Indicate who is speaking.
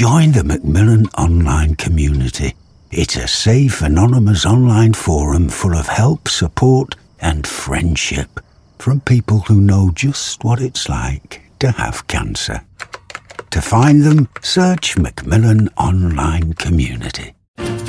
Speaker 1: Join the Macmillan Online Community. It's a safe, anonymous online forum full of help, support and friendship from people who know just what it's like to have cancer. To find them, search Macmillan Online Community.